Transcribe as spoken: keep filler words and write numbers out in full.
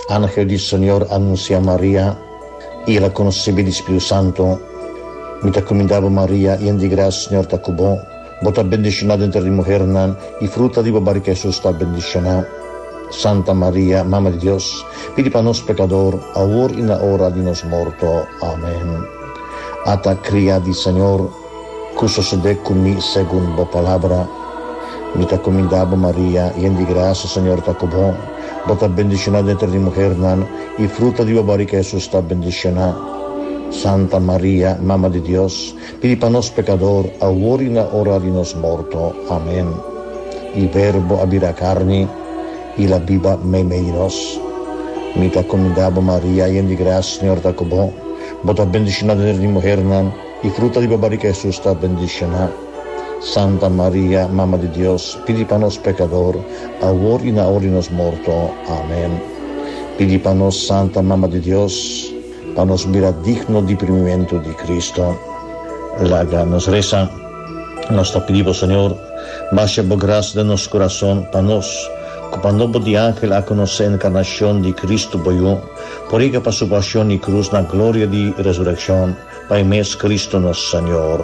Ángel del Señor anuncia a María y la concebida del Espíritu Santo. Mi te comendavo María, y en di gracia, Señor te cubó. Vos te bendicionada entre las mujeres, y fruta de barriga Jesús te bendicionada. Santa María, Mamma de Dios, pidi para nos pecador, ahora y en la hora de nos muerto. Amén. Ata cría di Señor, que sucede conmigo según la palabra. Mi te comendavo María, y en di gracia, Señor te cubó. Vos te bendicionada entre las mujeres, y fruta de barriga Jesús te bendicionada. Santa María, Mamma de Dios, pidi para nos pecador, ahora y en la hora de nos muerto. Amén. Il Verbo abira carne, y la viva me menos. Mi te comendavo María, y en di gracia, Señor te cubó. Vos te bendicionada entre las mujeres, y fruta de barriga Jesús te bendicionada. Santa María, Mamma de Dios, pidi para nos pecador, ahora y en la hora de nos muerto. Amén. Pidi para nos, Santa Mamma de Dios, para nos mirar digno de primimiento de Cristo. La nos reza, nos te pedimos, Señor, baja por gracia de nuestro corazón, para nos, para no de ángel a conocer la encarnación de Cristo, boyó, por ella para su pasión y cruz, la gloria de resurrección, para mes Cristo nuestro Señor.